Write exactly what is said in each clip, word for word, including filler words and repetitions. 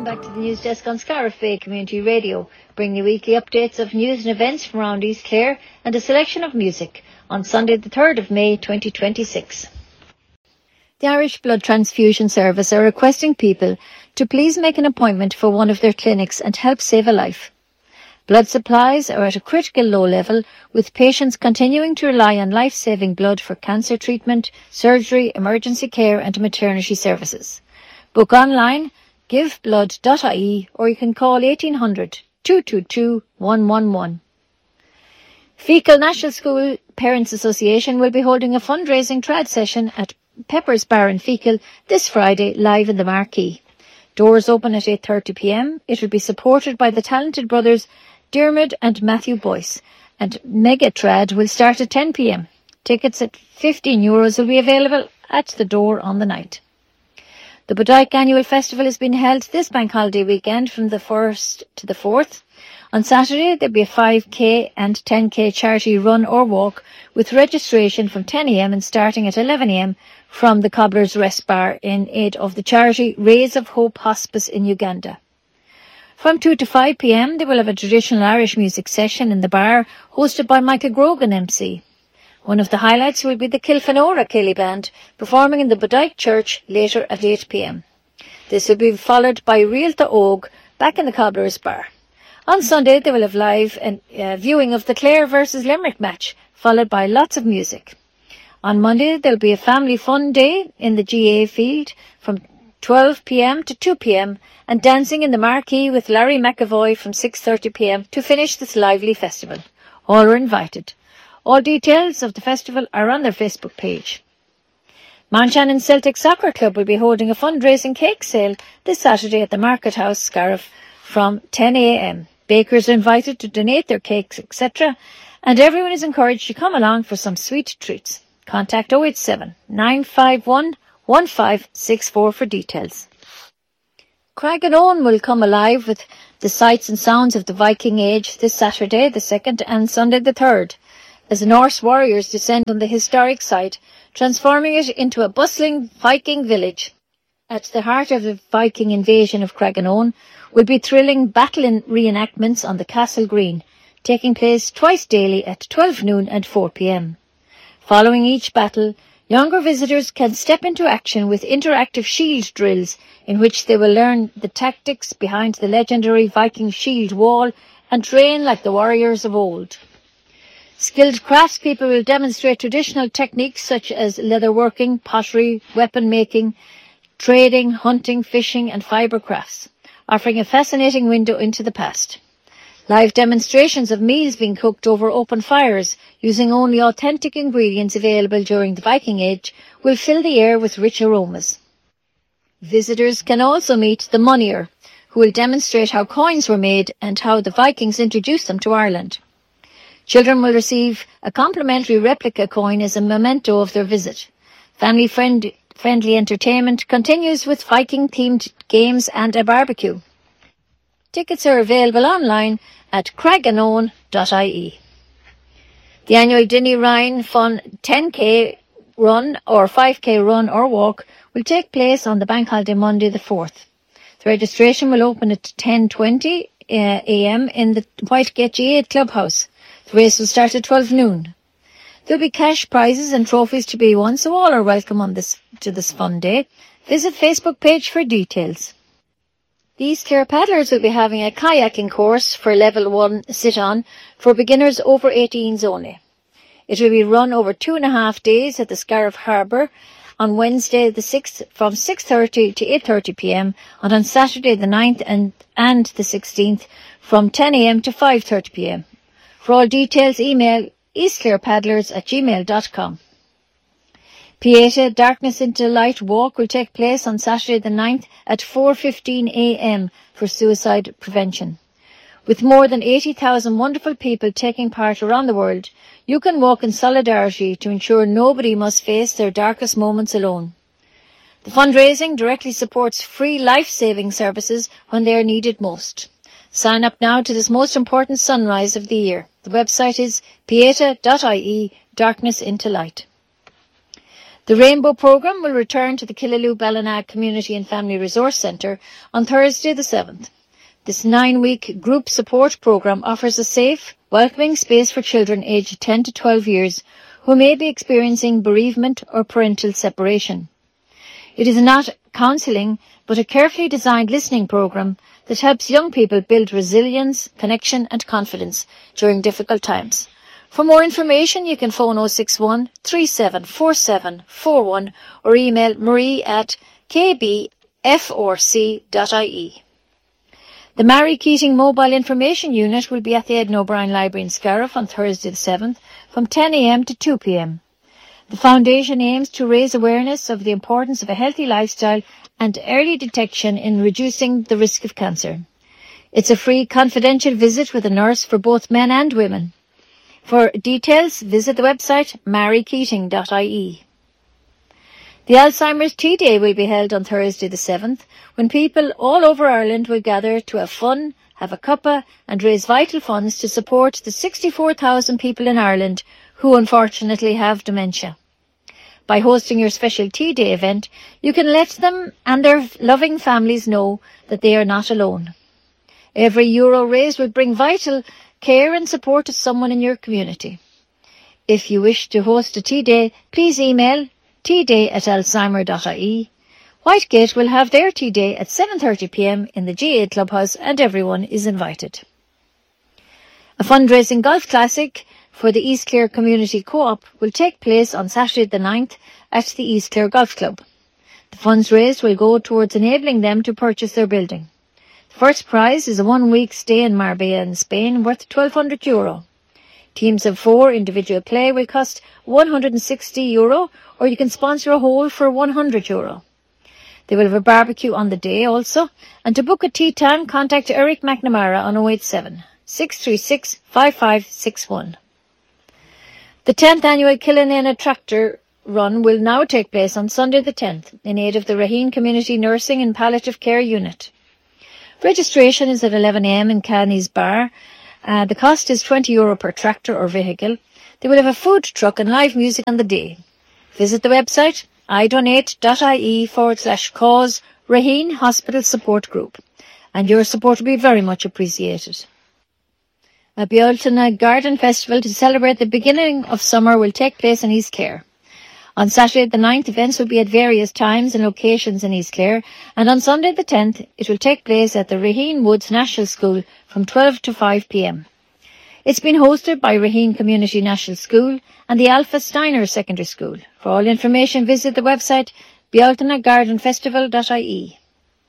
back to the news desk on Scariff Bay Community Radio, bringing you weekly updates of news and events from around East Clare and a selection of music on Sunday the third of May twenty twenty-six. The Irish Blood Transfusion Service are requesting people to please make an appointment for one of their clinics and help save a life. Blood supplies are at a critical low level, with patients continuing to rely on life-saving blood for cancer treatment, surgery, emergency care and maternity services. Book online, give blood dot I E, or you can call eighteen hundred, two two two, one one one. Feakle National School Parents Association will be holding a fundraising trad session at Pepper's Bar in Feakle this Friday, live in the marquee. Doors open at eight thirty p m. It will be supported by the talented brothers Dermot and Matthew Boyce, and Mega Trad will start at ten p m. Tickets at fifteen euros will be available at the door on the night. The Bodyke Annual Festival has been held this bank holiday weekend from the first to the fourth. On Saturday, there'll be a five k and ten k charity run or walk with registration from ten a m and starting at eleven a m from the Cobbler's Rest Bar in aid of the charity Rays of Hope Hospice in Uganda. From two to five p m, they will have a traditional Irish music session in the bar hosted by Michael Grogan M C. One of the highlights will be the Kilfenora Kelly Band performing in the Bodyke Church later at eight p m. This will be followed by Rialta Og back in the Cobbler's Bar. On Sunday, they will have live and uh, viewing of the Clare versus Limerick match, followed by lots of music. On Monday, there will be a family fun day in the G A field from twelve p m to two p m and dancing in the marquee with Larry McAvoy from six thirty p m to finish this lively festival. All are invited. All details of the festival are on their Facebook page. Mount Celtic Soccer Club will be holding a fundraising cake sale this Saturday at the Market House, Scariff, from ten a m. Bakers are invited to donate their cakes, et cetera, and everyone is encouraged to come along for some sweet treats. Contact oh eight seven, nine five one, one five six four for details. Cragganone will come alive with the sights and sounds of the Viking Age this Saturday, the second, and Sunday, the third, as the Norse warriors descend on the historic site, transforming it into a bustling Viking village. At the heart of the Viking invasion of Cragganone will be thrilling battle reenactments on the Castle Green, taking place twice daily at twelve noon and four p m. Following each battle, younger visitors can step into action with interactive shield drills in which they will learn the tactics behind the legendary Viking shield wall and train like the warriors of old. Skilled craftspeople will demonstrate traditional techniques such as leatherworking, pottery, weapon making, trading, hunting, fishing and fibre crafts, offering a fascinating window into the past. Live demonstrations of meals being cooked over open fires using only authentic ingredients available during the Viking Age will fill the air with rich aromas. Visitors can also meet the Moneyer, who will demonstrate how coins were made and how the Vikings introduced them to Ireland. Children will receive a complimentary replica coin as a memento of their visit. Family friend friendly entertainment continues with Viking-themed games and a barbecue. Tickets are available online at cragganone dot I E. The annual Dinny Ryan Fun ten k run or five k run or walk will take place on the bank holiday Monday the fourth. The registration will open at ten twenty a m in the Whitegate G eight Clubhouse. The race will start at twelve noon. There will be cash prizes and trophies to be won, so all are welcome on this to this fun day. Visit Facebook page for details. The East Clare Paddlers will be having a kayaking course for level one sit-on for beginners over eighteens only. It will be run over two and a half days at the Scariff Harbour on Wednesday the sixth from six thirty to eight thirty p m and on Saturday the ninth and, and the sixteenth from ten a m to five thirty p m. For all details, email eastclarepaddlers at gmail dot com. Pieta Darkness into Light Walk will take place on Saturday the ninth at four fifteen a m for suicide prevention. With more than eighty thousand wonderful people taking part around the world, you can walk in solidarity to ensure nobody must face their darkest moments alone. The fundraising directly supports free life-saving services when they are needed most. Sign up now to this most important sunrise of the year. The website is pieta dot I E, Darkness into Light. The Rainbow Programme will return to the Killaloe Ballina Community and Family Resource Centre on Thursday the seventh. This nine-week group support programme offers a safe, welcoming space for children aged ten to twelve years who may be experiencing bereavement or parental separation. It is not counselling, but a carefully designed listening programme that helps young people build resilience, connection and confidence during difficult times. For more information, you can phone oh six one, three seven four seven four one or email marie at k b f r c dot i e. The Mary Keating Mobile Information Unit will be at the Ed O'Brien Library in Scariff on Thursday the seventh from ten a m to two p m. The Foundation aims to raise awareness of the importance of a healthy lifestyle and early detection in reducing the risk of cancer. It's a free confidential visit with a nurse for both men and women. For details, visit the website mary keating dot i e. The Alzheimer's Tea Day will be held on Thursday the seventh, when people all over Ireland will gather to have fun, have a cuppa and raise vital funds to support the sixty-four thousand people in Ireland who unfortunately have dementia. By hosting your special Tea Day event, you can let them and their loving families know that they are not alone. Every euro raised will bring vital care and support to someone in your community. If you wish to host a tea day, please email tea day at alzheimer dot i e. Whitegate will have their tea day at seven thirty p m in the G A Clubhouse and everyone is invited. A fundraising golf classic for the East Clare Community Co-op will take place on Saturday the ninth at the East Clare Golf Club. The funds raised will go towards enabling them to purchase their building. First prize is a one-week stay in Marbella in Spain worth twelve hundred euro. Teams of four individual play will cost one hundred sixty euro, or you can sponsor a hole for one hundred euro. They will have a barbecue on the day also, and to book a tea time, contact Eric McNamara on oh eight seven, six three six, five five six one. The tenth annual Killanena Tractor Run will now take place on Sunday the tenth in aid of the Raheen Community Nursing and Palliative Care Unit. Registration is at eleven a m in Canny's Bar. Uh, the cost is twenty euro per tractor or vehicle. They will have a food truck and live music on the day. Visit the website idonate dot i e forward slash cause Raheen Hospital Support Group, and your support will be very much appreciated. A Bealtaine Garden Festival to celebrate the beginning of summer will take place in East Clare. On Saturday the ninth, events will be at various times and locations in East Clare, and on Sunday the tenth, it will take place at the Raheen Woods National School from twelve to five p m. It's been hosted by Raheen Community National School and the Alpha Steiner Secondary School. For all information, visit the website bealtaine garden festival dot i e.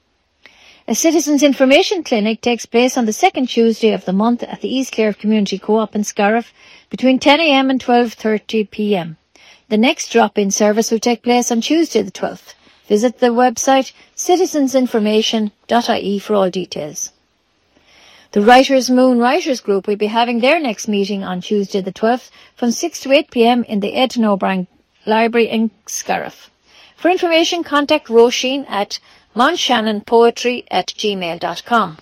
A Citizens Information Clinic takes place on the second Tuesday of the month at the East Clare Community Co-op in Scariff between ten a m and twelve thirty p m. The next drop-in service will take place on Tuesday the twelfth. Visit the website citizens information dot i e for all details. The Writers' Moon Writers Group will be having their next meeting on Tuesday the twelfth from six to eight p m in the Ed O'Brien Library in Scariff. For information, contact Roisin at montshannonpoetry at gmail dot com.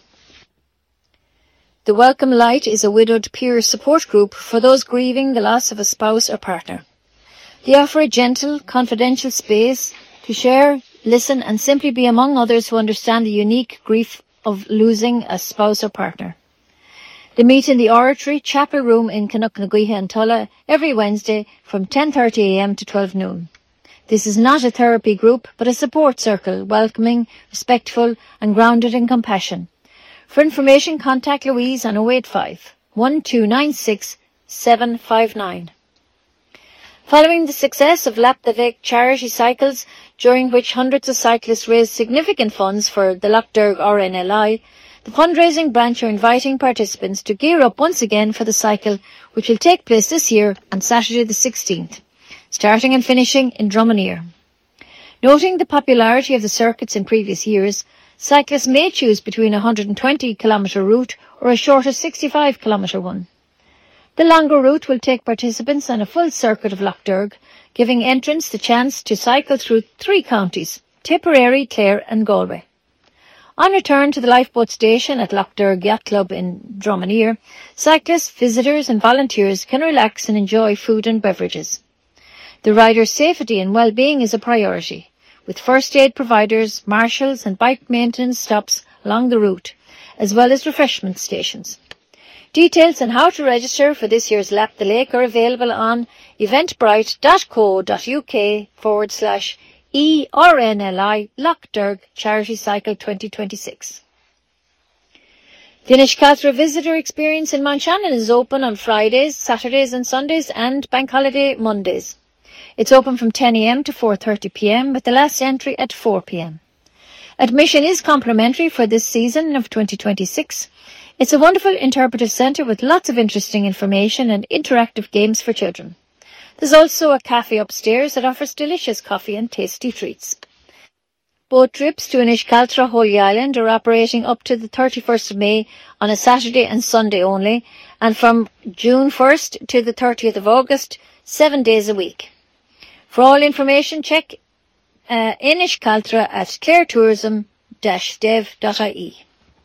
The Welcome Light is a widowed peer support group for those grieving the loss of a spouse or partner. They offer a gentle, confidential space to share, listen and simply be among others who understand the unique grief of losing a spouse or partner. They meet in the Oratory Chapel Room in Canucknaguiha and Tulla every Wednesday from ten thirty a m to twelve noon. This is not a therapy group, but a support circle, welcoming, respectful and grounded in compassion. For information, contact Louise on oh eight five, one two nine six, seven five nine. Following the success of Lap the Vec charity cycles, during which hundreds of cyclists raised significant funds for the Lough Derg R N L I, the fundraising branch are inviting participants to gear up once again for the cycle, which will take place this year on Saturday the sixteenth, starting and finishing in Drummondere. Noting the popularity of the circuits in previous years, cyclists may choose between a one hundred twenty kilometre route or a shorter sixty-five kilometre one. The longer route will take participants on a full circuit of Lough Derg, giving entrants the chance to cycle through three counties, Tipperary, Clare and Galway. On return to the lifeboat station at Lough Derg Yacht Club in Drummondere, cyclists, visitors and volunteers can relax and enjoy food and beverages. The rider's safety and well-being is a priority, with first aid providers, marshals and bike maintenance stops along the route, as well as refreshment stations. Details on how to register for this year's Lap the Lake are available on eventbrite.co.uk forward slash E R N L I Lochderg Charity Cycle twenty twenty-six. The Inishcaltra Visitor Experience in Mount is open on Fridays, Saturdays and Sundays and Bank Holiday Mondays. It's open from ten a m to four thirty p m with the last entry at four p m Admission is complimentary for this season of twenty twenty-six. It's a wonderful interpretive centre with lots of interesting information and interactive games for children. There's also a cafe upstairs that offers delicious coffee and tasty treats. Boat trips to Inishcaltra Holy Island are operating up to the thirty-first of May on a Saturday and Sunday only, and from June first to the thirtieth of August, seven days a week. For all information, check uh, Inishcaltra at clare tourism dash dev dot I E.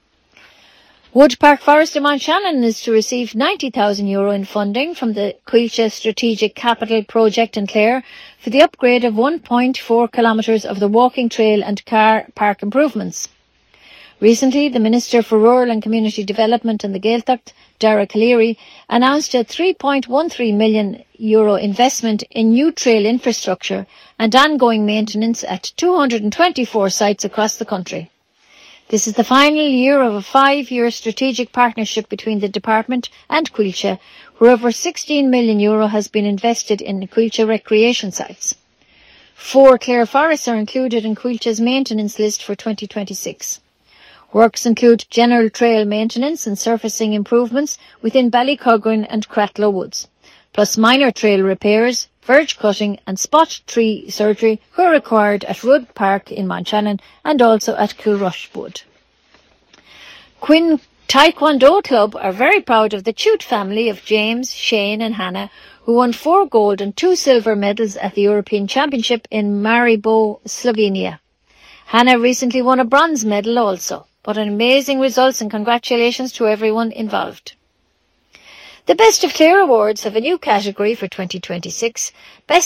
Wood Park Forest in Mount Shannon is to receive ninety thousand euro in funding from the Coillte Strategic Capital Project in Clare for the upgrade of one point four kilometres of the walking trail and car park improvements. Recently, the Minister for Rural and Community Development and the Gaeltacht, Dara Calleary, announced a three point one three million euro investment in new trail infrastructure and ongoing maintenance at two hundred twenty-four sites across the country. This is the final year of a five-year strategic partnership between the Department and Coillte, where over sixteen million euro has been invested in Coillte recreation sites. Four Clare forests are included in Coiltte's maintenance list for twenty twenty-six. Works include general trail maintenance and surfacing improvements within Ballycuggan and Cratloe Woods, plus minor trail repairs, verge cutting and spot tree surgery where required at Wood Park in Mount Shannon and also at Kilrush Wood. Quinn Taekwondo Club are very proud of the Chute family of James, Shane and Hannah, who won four gold and two silver medals at the European Championship in Maribor, Slovenia. Hannah recently won a bronze medal also, but an amazing results and congratulations to everyone involved. The Best of Clare Awards have a new category for twenty twenty-six, Best